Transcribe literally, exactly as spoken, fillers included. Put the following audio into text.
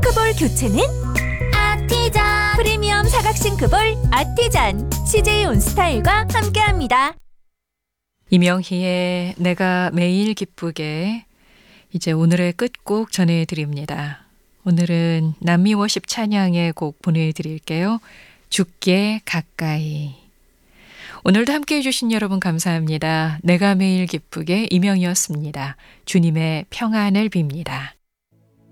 싱크볼 교체는 아티잔 프리미엄 사각 싱크볼 아티잔 씨제이 온스타일과 함께합니다. 이명희의 내가 매일 기쁘게 이제 오늘의 끝곡 전해드립니다. 오늘은 남미워십 찬양의 곡 보내드릴게요. 주께 가까이. 오늘도 함께해 주신 여러분 감사합니다. 내가 매일 기쁘게 이명희였습니다. 주님의 평안을 빕니다.